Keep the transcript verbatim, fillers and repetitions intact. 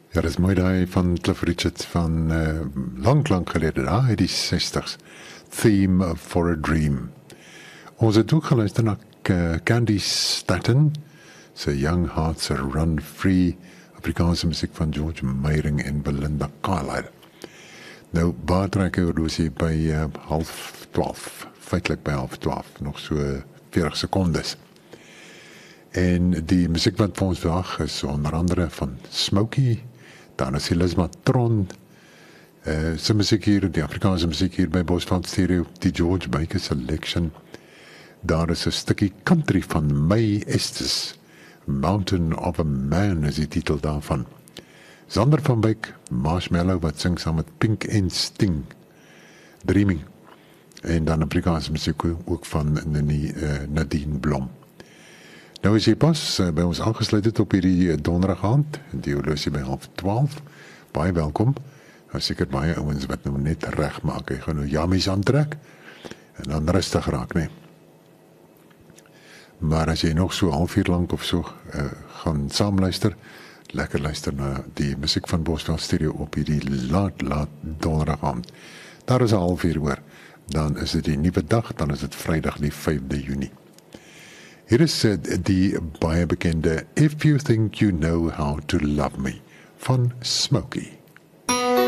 Ja, dat is mooi daai van Cliff Richard van uh, lang, lang gelede, daar, die sestig's. Theme for a Dream. Ons het ook geluister na uh, Candy Staton, sy Young Hearts Run Free, Afrikaanse muziek van George Meiring en Belinda Carlisle. Nou, baartrekke horlosie by uh, half twaalf, feitlik by half twaalf, nog so veertig secondes. En die muziek wat vir ons vandag is onder andere van Smokey, dan is Elisma Tron, uh, sy muziek hier, die Afrikaanse muziek hier by Bosveld Stereo, die George Baker Selection. Daar is 'n stukkie country van May Estes, Mountain of a Man is die titel daarvan. Sander van Wyk, Marshmallow wat sing saam met Pink en Sting, Dreaming. En dan Afrikaanse muziek ook van Nadine Blom. Nou is jy pas uh, by ons aangesluit het op hierdie donderdag aand, die horlosie by half twaalf. Baie welkom. Nou seker baie ouens wat nou net reg maak. Hy gaan nou jammies aantrek en dan rustig raak, nee. Maar as jy nog so half uur lang of so uh, gaan saamluister, lekker luister na die muziek van Bosveld Stereo op hierdie laat, laat donderdag aand. Daar is 'n half uur hoor. Dan is dit die nuwe dag, dan is dit Vrydag die vyfde Junie. Hier is uh, die baie bekende If You Think You Know How to Love Me van Smokey.